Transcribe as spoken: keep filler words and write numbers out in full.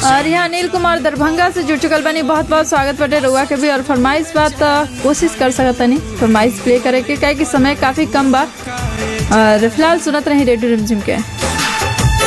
और यहाँ अनिल कुमार दरभंगा से जुड़ चुकल बनी। बहुत बहुत स्वागत बटे रउआ के भी। और फरमाइश बात कोशिश कर सकत तनी फरमाइश प्ले करे के, काहे कि समय काफी कम बा। और फिलहाल सुनत रही रेडियो रिमझिम के।